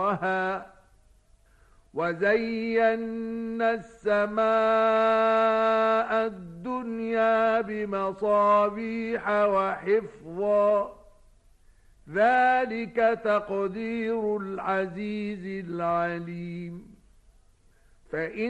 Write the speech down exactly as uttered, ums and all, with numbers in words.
وزينا السماء الدنيا بمصابيح وحفظا ذلك تقدير العزيز العليم. فإن